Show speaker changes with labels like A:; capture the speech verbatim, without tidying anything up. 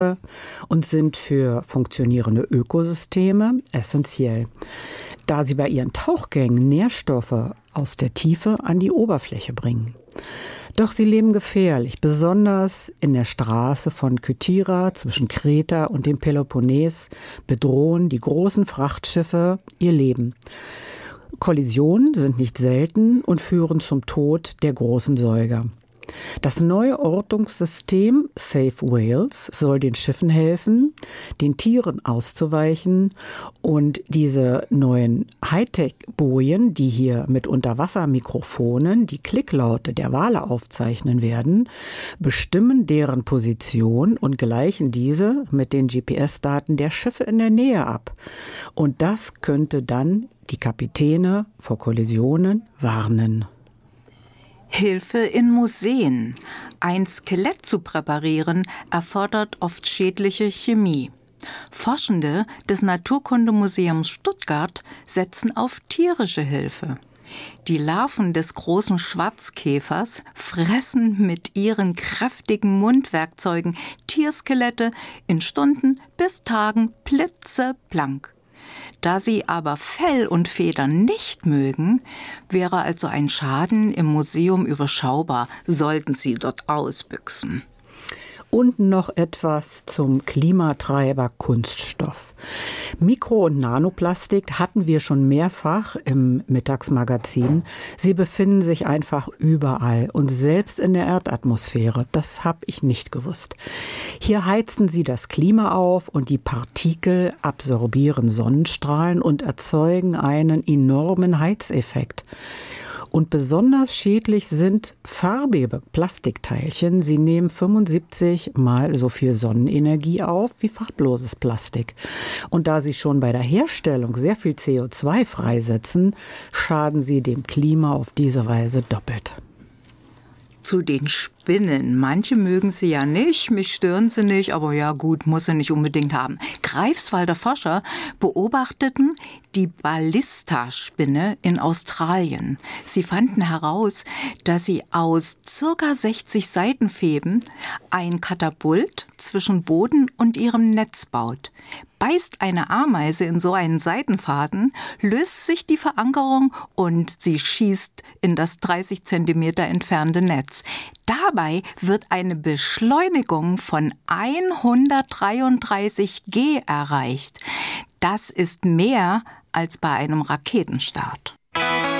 A: und sind für funktionierende Ökosysteme essentiell, da sie bei ihren Tauchgängen Nährstoffe aus der Tiefe an die Oberfläche bringen. Doch sie leben gefährlich, besonders in der Straße von Kythira zwischen Kreta und dem Peloponnes bedrohen die großen Frachtschiffe ihr Leben. Kollisionen sind nicht selten und führen zum Tod der großen Säuger. Das neue Ortungssystem Safe Whales soll den Schiffen helfen, den Tieren auszuweichen, und diese neuen Hightech-Bojen, die hier mit Unterwassermikrofonen die Klicklaute der Wale aufzeichnen werden, bestimmen deren Position und gleichen diese mit den G P S-Daten der Schiffe in der Nähe ab. Und das könnte dann die Kapitäne vor Kollisionen warnen.
B: Hilfe in Museen. Ein Skelett zu präparieren erfordert oft schädliche Chemie. Forschende des Naturkundemuseums Stuttgart setzen auf tierische Hilfe. Die Larven des großen Schwarzkäfers fressen mit ihren kräftigen Mundwerkzeugen Tierskelette in Stunden bis Tagen blitzeblank. Da sie aber Fell und Federn nicht mögen, wäre also ein Schaden im Museum überschaubar, sollten sie dort ausbüchsen.
A: Und noch etwas zum Klimatreiber Kunststoff. Mikro- und Nanoplastik hatten wir schon mehrfach im Mittagsmagazin. Sie befinden sich einfach überall und selbst in der Erdatmosphäre. Das habe ich nicht gewusst. Hier heizen sie das Klima auf und die Partikel absorbieren Sonnenstrahlen und erzeugen einen enormen Heizeffekt. Und besonders schädlich sind farbige Plastikteilchen. Sie nehmen fünfundsiebzig mal so viel Sonnenenergie auf wie farbloses Plastik. Und da sie schon bei der Herstellung sehr viel C O zwei freisetzen, schaden sie dem Klima auf diese Weise doppelt.
B: Zu den Spinnen. Manche mögen sie ja nicht, mich stören sie nicht, aber ja gut, muss sie nicht unbedingt haben. Greifswalder Forscher beobachteten die Ballista-Spinne in Australien. Sie fanden heraus, dass sie aus ca. sechzig Seitenfäden ein Katapult zwischen Boden und ihrem Netz baut. Beißt eine Ameise in so einen Seitenfaden, löst sich die Verankerung und sie schießt in das dreißig Zentimeter entfernte Netz. Dabei wird eine Beschleunigung von hundertdreiunddreißig G erreicht. Das ist mehr als bei einem Raketenstart.